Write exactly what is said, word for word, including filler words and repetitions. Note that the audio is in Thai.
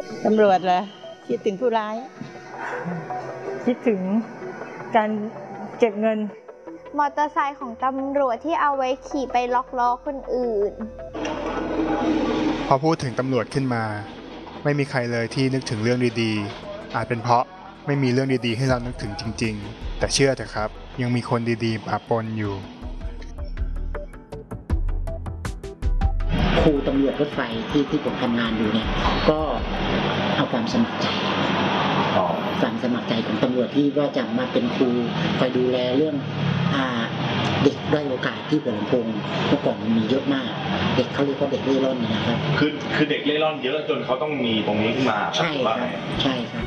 ตำรวจเหรอคิดถึงผู้ร้ายคิดถึงการเก็บเงินมอเตอร์ไซค์ของตำรวจที่เอาไว้ขี่ไปล็อกล้อคนอื่นพอพูดถึงตำรวจขึ้นมาไม่มีใครเลยที่นึกถึงเรื่องดีๆอาจเป็นเพราะไม่มีเรื่องดีๆให้เรานึกถึงจริงๆแต่เชื่อเถอะครับยังมีคนดีๆปะปนอยู่ครูตำรวจรถไฟที่ที่ผมทำงานอยู่เนี่ยก็เอาความสมัครใจความสมัครใจของตำรวจที่ว่าจะมาเป็นครูคอยดูแลเรื่องอ่าเด็กด้อยโอกาสที่หัวลำโพงเมื่อก่อนมันมีเยอะมากเด็กเขาเรียกว่าเด็กเร่ร่อนนะครับคือคือเด็กเร่ร่อนเยอะจนเขาต้องมีตรงนี้ขึ้นมาใช่ครับใช่ครับ